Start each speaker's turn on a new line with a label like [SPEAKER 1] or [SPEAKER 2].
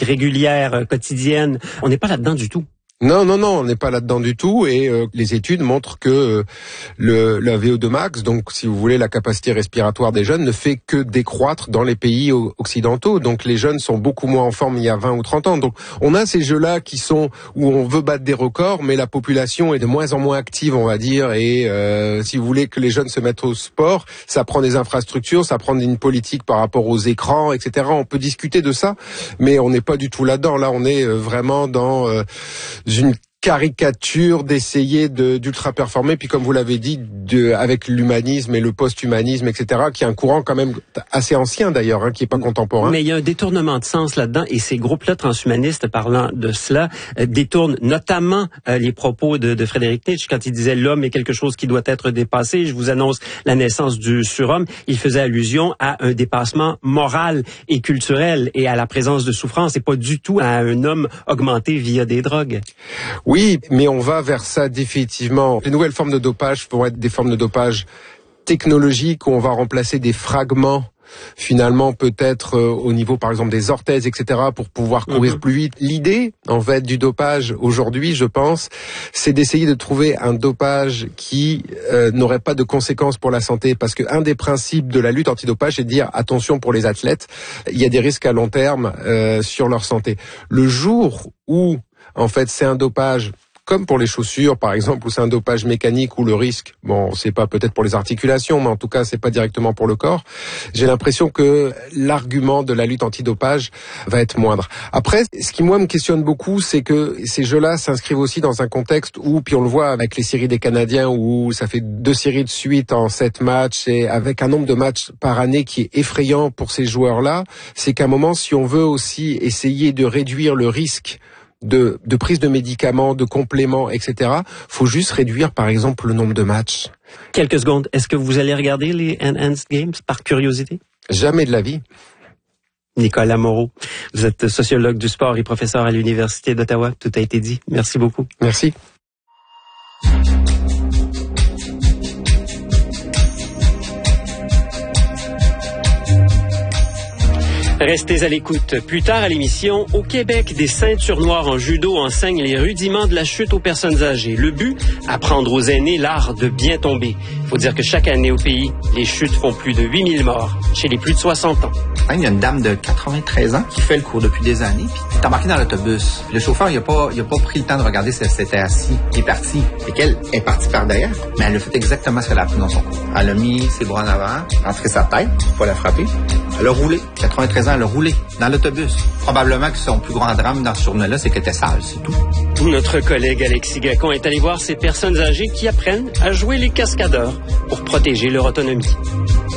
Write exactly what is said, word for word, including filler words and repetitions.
[SPEAKER 1] régulière, quotidienne. On n'est pas là-dedans du tout.
[SPEAKER 2] Non, non, non, on n'est pas là-dedans du tout et euh, les études montrent que euh, le la V O deux max, donc si vous voulez la capacité respiratoire des jeunes, ne fait que décroître dans les pays occidentaux. Donc les jeunes sont beaucoup moins en forme il y a vingt ou trente ans. Donc on a ces jeux-là qui sont où on veut battre des records, mais la population est de moins en moins active, on va dire. Et euh, si vous voulez que les jeunes se mettent au sport, ça prend des infrastructures, ça prend une politique par rapport aux écrans, et cetera. On peut discuter de ça, mais on n'est pas du tout là-dedans. Là, on est vraiment dans euh, une caricature d'essayer de, d'ultra performer, puis comme vous l'avez dit, de, avec l'humanisme et le post-humanisme, et cetera, qui est un courant quand même assez ancien d'ailleurs, hein, qui est pas contemporain.
[SPEAKER 1] Mais il y a un détournement de sens là-dedans, et ces groupes-là transhumanistes, parlant de cela, euh, détournent notamment euh, les propos de, de Frédéric Nietzsche quand il disait l'homme est quelque chose qui doit être dépassé. Je vous annonce la naissance du surhomme. Il faisait allusion à un dépassement moral et culturel et à la présence de souffrance, et pas du tout à un homme augmenté via des drogues.
[SPEAKER 2] Oui, mais on va vers ça définitivement. Les nouvelles formes de dopage vont être des formes de dopage technologiques où on va remplacer des fragments finalement peut-être euh, au niveau par exemple des orthèses, et cetera, pour pouvoir courir mmh. plus vite. L'idée en fait du dopage aujourd'hui, je pense, c'est d'essayer de trouver un dopage qui euh, n'aurait pas de conséquences pour la santé, parce que un des principes de la lutte antidopage, c'est de dire attention pour les athlètes, il y a des risques à long terme euh, sur leur santé. Le jour où en fait, c'est un dopage, comme pour les chaussures, par exemple, où c'est un dopage mécanique où le risque, bon, c'est pas peut-être pour les articulations, mais en tout cas, c'est pas directement pour le corps. J'ai l'impression que l'argument de la lutte antidopage va être moindre. Après, ce qui, moi, me questionne beaucoup, c'est que ces jeux-là s'inscrivent aussi dans un contexte où, puis on le voit avec les séries des Canadiens, où ça fait deux séries de suite en sept matchs, et avec un nombre de matchs par année qui est effrayant pour ces joueurs-là, c'est qu'à un moment, si on veut aussi essayer de réduire le risque de, de prise de médicaments, de compléments, et cetera, faut juste réduire, par exemple, le nombre de matchs.
[SPEAKER 1] Quelques secondes. Est-ce que vous allez regarder les Enhanced Games par curiosité?
[SPEAKER 2] Jamais de la vie.
[SPEAKER 1] Nicolas Moreau, vous êtes sociologue du sport et professeur à l'Université d'Ottawa. Tout a été dit. Merci beaucoup.
[SPEAKER 2] Merci.
[SPEAKER 1] Restez à l'écoute. Plus tard à l'émission, au Québec, des ceintures noires en judo enseignent les rudiments de la chute aux personnes âgées. Le but, apprendre aux aînés l'art de bien tomber. Il faut dire que chaque année au pays, les chutes font plus de huit mille morts chez les plus de soixante ans.
[SPEAKER 3] Il y a une dame de quatre-vingt-treize ans qui fait le cours depuis des années, puis elle est embarquée dans l'autobus. Le chauffeur, il n'a pas, il a pas pris le temps de regarder si elle s'était assise. Il est parti. Et qu'elle est partie par derrière, mais elle a fait exactement ce qu'elle a appris dans son cours. Elle a mis ses bras en avant, rentré sa tête, pour la frapper. Elle a roulé. quatre-vingt-treize ans, elle a roulé dans l'autobus. Probablement que son plus grand drame dans ce journée-là, c'est qu'elle était sale, c'est tout.
[SPEAKER 1] Notre collègue Alexis Gacon est allé voir ces personnes âgées qui apprennent à jouer les cascadeurs pour protéger leur autonomie.